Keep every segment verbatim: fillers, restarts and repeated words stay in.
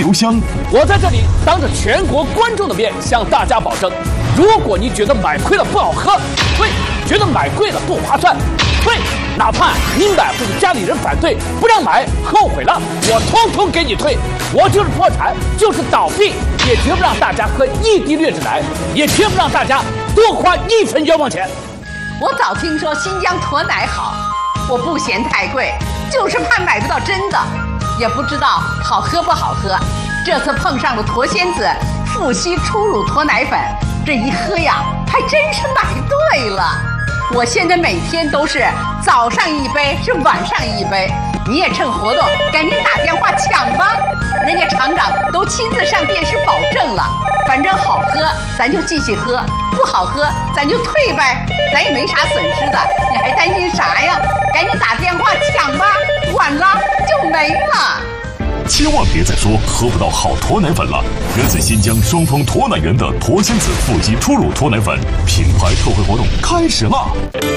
留香。 我在这里当着全国观众的面向大家保证，如果你觉得买亏了不好喝，退；觉得买贵了不划算，退。哪怕你买或者家里人反对不让买，后悔了，我通通给你退。我就是破产，就是倒闭，也绝不让大家喝一滴劣质奶，也绝不让大家多花一分冤枉钱。 我早听说新疆驼奶好，我不嫌太贵，就是怕买不到真的，也不知道好喝不好喝。这次碰上了驼仙子富硒初乳驼奶粉，这一喝呀，还真是买对了。我现在每天都是早上一杯，是晚上一杯。你也趁活动赶紧打电话抢吧，人家厂长都亲自上电视保证了。反正好喝咱就继续喝，不好喝咱就退呗，咱也没啥损失的，你还担心啥呀？赶紧打电话抢吧，晚了就没了。 千万别再说喝不到好驼奶粉了！源自新疆双峰驼奶园的驼仙子富硒初乳驼奶粉品牌特惠活动开始啦！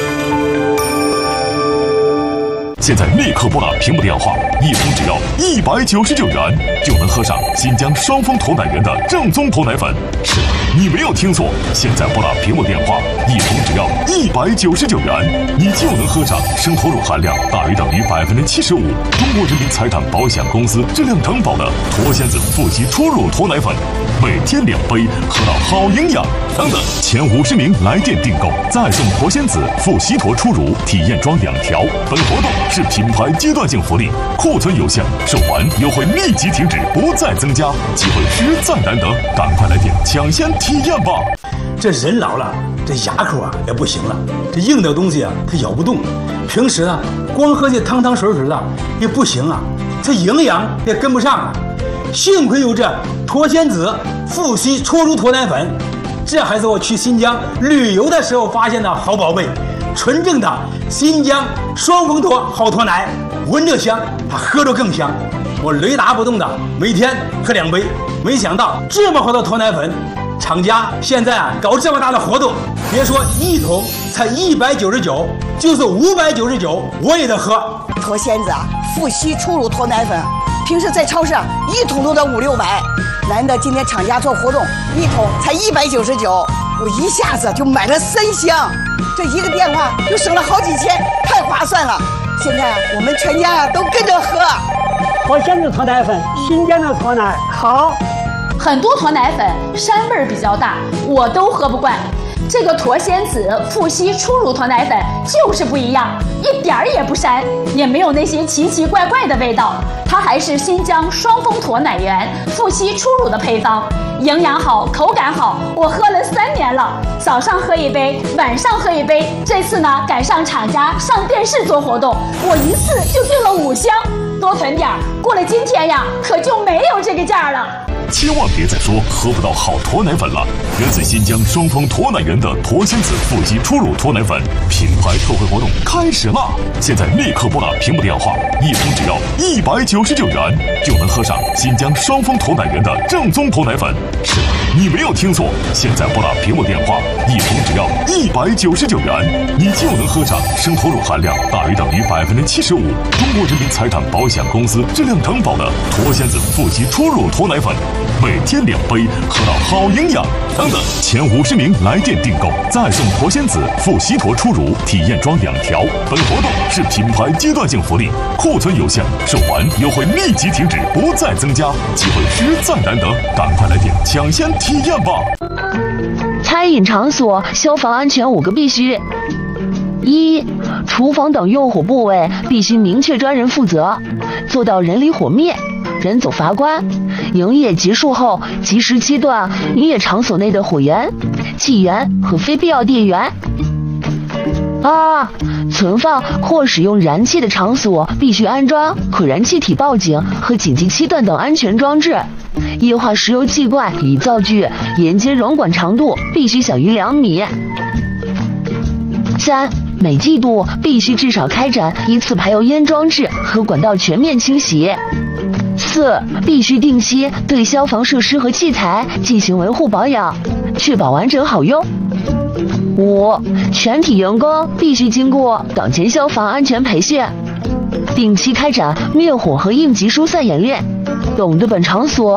现在立刻拨打屏幕电话，一瓶只要一百九十九元，就能喝上新疆双峰驼奶园的正宗驼奶粉。是的，你没有听错，现在拨打屏幕电话，一瓶只要一百九十九元，你就能喝上生驼乳含量大于等于百分之七十五，中国人民财产保险公司质量承保的驼仙子富硒初乳驼奶粉，每天两杯，喝到好营养。等等，前五十名来电订购，再送驼仙子富硒驼初乳体验装两条。本活动是品牌阶段性福利，库存有限，售完优惠立即停止，不再增加，机会实在难得，赶快来电抢先体验吧！ 这人老了，这牙口啊也不行了，这硬的东西啊它咬不动，平时啊光喝这汤汤水水的也不行啊，这营养也跟不上啊。幸亏有这驼仙子富硒初乳驼奶粉，这还是我去新疆旅游的时候发现的好宝贝，纯正的新疆双峰驼好驼奶，闻着香，它喝着更香。我雷打不动的每天喝两杯，没想到这么好的驼奶粉，厂家现在啊搞这么大的活动，别说一桶才一百九十九，就是五百九十九我也得喝。 驼仙子啊，富硒初乳驼奶粉，平时在超市一桶都得五六百，难得今天厂家做活动，一桶才一百九十九，我一下子就买了三箱，这一个电话就省了好几千，太划算了。现在我们全家啊都跟着喝。 驼仙子驼奶粉，新疆的驼奶好。 很多驼奶粉膻味儿比较大，我都喝不惯。这个驼仙子富硒初乳驼奶粉就是不一样，一点儿也不膻，也没有那些奇奇怪怪的味道。它还是新疆双峰驼奶源富硒初乳的配方，营养好，口感好，我喝了三年了，早上喝一杯，晚上喝一杯。这次呢赶上厂家上电视做活动，我一次就订了五箱，多囤点儿，过了今天呀可就没有这个价了。 千万别再说喝不到好驼奶粉了！源自新疆双峰驼奶园的驼仙子富硒初乳驼奶粉品牌特惠活动开始啦！现在立刻拨打屏幕电话，一瓶只要一百九十九元，就能喝上新疆双峰驼奶园的正宗驼奶粉。是的，你没有听错，现在拨打屏幕电话，一瓶只要一百九十九元，你就能喝上生驼乳含量大于等于百分之七十五，中国人民财产保险公司质量承保的驼仙子富硒初乳驼奶粉。每天两杯，喝到好营养。等等，前五十名来电订购，再送驼仙子富硒驼初乳体验装两条。本活动是品牌阶段性福利，库存有限，售完优惠立即停止，不再增加，机会实在难得，赶快来电抢先体验吧！ 餐饮场所消防安全五个必须：一、厨房等用火部位必须明确专人负责，做到人离火灭，人走阀关。营业结束后，及时切断营业场所内的火源、气源和非必要电源。二、存放或使用燃气的场所必须安装可燃气体报警和紧急切断等安全装置。液化石油气罐与灶具沿接容管长度必须小于两米。三、每季度必须至少开展一次排油烟装置和管道全面清洗。四、必须定期对消防设施和器材进行维护保养，确保完整好用。五、全体员工必须经过岗前消防安全培训，定期开展灭火和应急疏散演练。懂得本场所